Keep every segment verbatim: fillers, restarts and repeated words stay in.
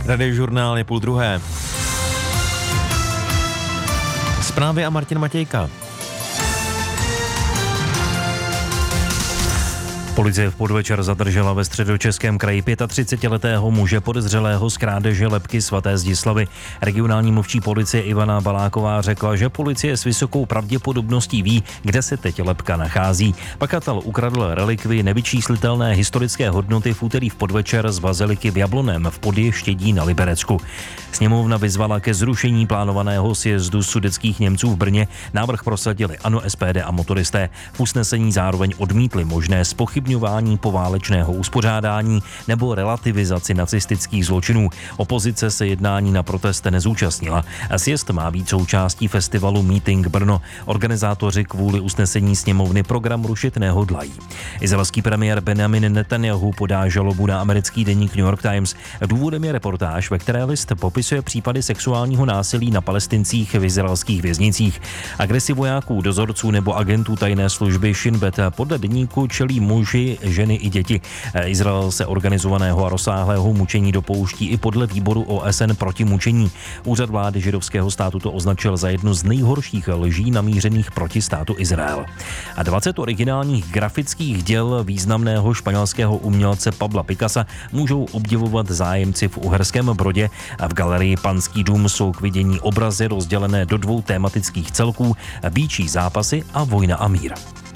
Radiožurnál je půl druhé. Zprávy a Martin Matějka. Policie v podvečer zadržela ve Středočeském kraji třicetiletého muže podezřelého z krádeže lebky svaté Zdislavy. Regionální mluvčí policie Ivana Baláková řekla, že policie s vysokou pravděpodobností ví, kde se teď lebka nachází. Pachatel ukradl relikvii nevyčíslitelné historické hodnoty v úterý v podvečer z baziliky v Jablonném v Podještědí na Liberecku. Sněmovna vyzvala ke zrušení plánovaného sjezdu sudetských Němců v Brně. Návrh prosadili ANO, S P D a motoristé. V usnesení zároveň odmítli možné zpochybňování poválečného uspořádání nebo relativizaci nacistických zločinů. Opozice se jednání na protest nezúčastnila. Sjezd má být součástí festivalu Meeting Brno. Organizátoři kvůli usnesení sněmovny program rušit nehodlají. Izraelský premiér Benjamin Netanjahu podá žalobu na americký deník New York Times. Důvodem je reportáž, ve které list popisuje případy sexuálního násilí na Palestincích v izraelských věznicích. Agresi vojáků, dozorců nebo agentů tajné služby Shin Bet podle deníku čelí muži, ženy i děti. Izrael se organizovaného a rozsáhlého mučení dopouští i podle výboru O S N proti mučení. Úřad vlády židovského státu to označil za jednu z nejhorších lží namířených proti státu Izrael. A dvacet originálních grafických děl významného španělského umělce Pabla Picassa můžou obdivovat zájemci v Uherském Brodě. A v galerii Panský dům jsou k vidění obrazy rozdělené do dvou tematických celků: býčí zápasy a vojna a mír.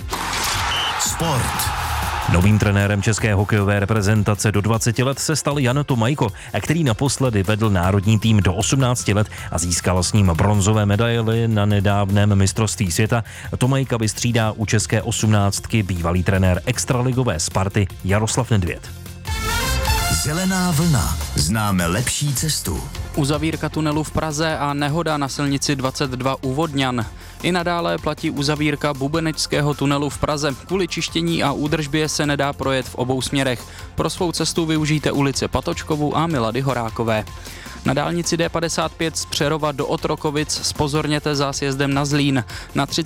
Sport. Novým trenérem české hokejové reprezentace do dvaceti let se stal Jan Tomajko, který naposledy vedl národní tým do osmnácti let a získal s ním bronzové medaily na nedávném mistrovství světa. Tomajka vystřídá u české osmnáctky bývalý trenér extraligové Sparty Jaroslav Nedvěd. Zelená vlna. Známe lepší cestu. Uzavírka tunelu v Praze a nehoda na silnici dvacet dva u Vodňan. I nadále platí uzavírka bubenečského tunelu v Praze. Kvůli čištění a údržbě se nedá projet v obou směrech. Pro svou cestu využijte ulice Patočkovu a Milady Horákové. Na dálnici D padesát pět z Přerova do Otrokovic zpozorněte za sjezdem na Zlín. Na